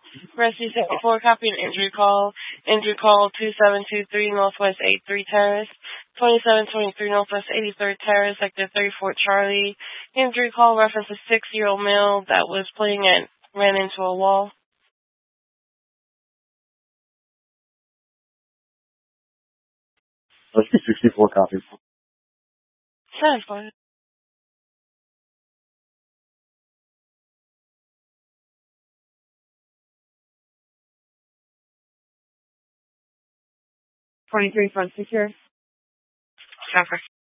Rescue 64, copy an injury call. Injury call 2723 Northwest 83 Terrace, 2723 Northwest 83rd Terrace, Sector 34 Charlie. Injury call references a 6-year-old male that was playing and ran into a wall. Rescue 64, copy. Sounds fine. Front secure. Traffic.